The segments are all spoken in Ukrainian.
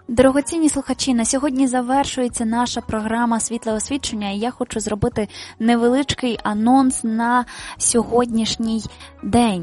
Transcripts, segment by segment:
Дорогоцінні слухачі, на сьогодні завершується наша програма «Світле освічення», і я хочу зробити невеличкий анонс на сьогоднішній день.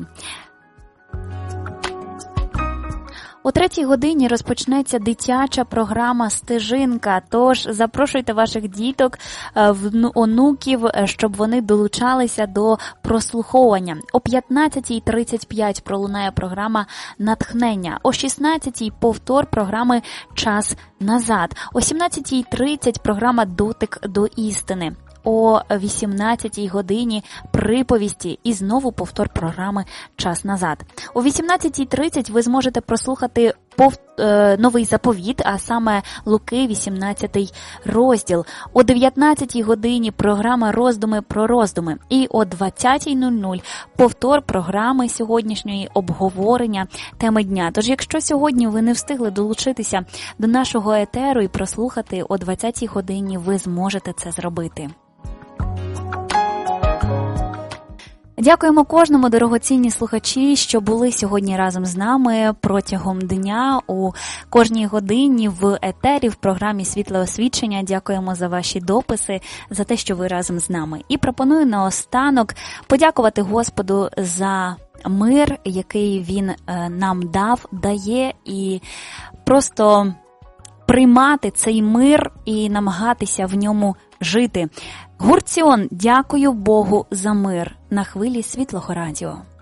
О 3-й годині розпочнеться дитяча програма «Стежинка», тож запрошуйте ваших діток, онуків, щоб вони долучалися до прослуховування. О 15:35 пролунає програма «Натхнення», о 16:00 повтор програми «Час назад», о 17:30 програма «Дотик до істини». О 18-й годині приповісті і знову повтор програми «Час назад». О 18:30 ви зможете прослухати новий заповіт, а саме Луки, 18 розділ. О 19-й годині програма «Роздуми про роздуми». І о 20:00 повтор програми сьогоднішньої обговорення теми дня. Тож, якщо сьогодні ви не встигли долучитися до нашого етеру і прослухати, о 20-й годині ви зможете це зробити. Дякуємо кожному, дорогоцінні слухачі, що були сьогодні разом з нами протягом дня у кожній годині в етері в програмі «Світле освічення». Дякуємо за ваші дописи, за те, що ви разом з нами. І пропоную наостанок подякувати Господу за мир, який Він нам дає, і просто приймати цей мир і намагатися в ньому жити. Гурт «Сіон», дякую Богу за мир на хвилі Світлого радіо.